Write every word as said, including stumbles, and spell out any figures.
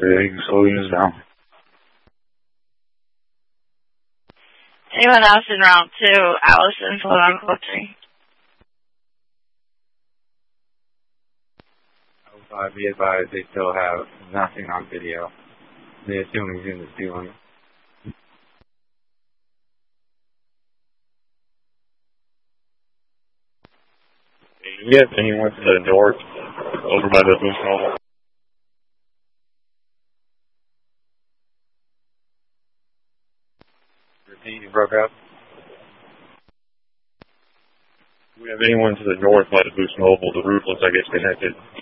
Big, slow units down. Anyone else in route two, Allison, hold on, code three. Uh, be advised, they still have nothing on video. They assume he's in the ceiling. Yes, anyone to the north, over by the Boost Mobile. Repeat, you broke up. Do we have anyone to the north by the Boost Mobile? The roof looks like it's connected.